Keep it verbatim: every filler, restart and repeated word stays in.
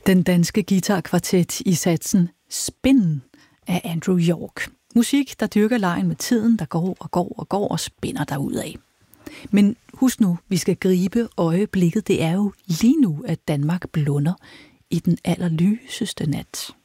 Den danske guitarkvartet i satsen Spin af Andrew York. Musik, der dyrker lejen med tiden, der går og går og går og spinner derudad. Men husk nu, vi skal gribe øjeblikket. Det er jo lige nu, at Danmark blunder i den allerlyseste nat.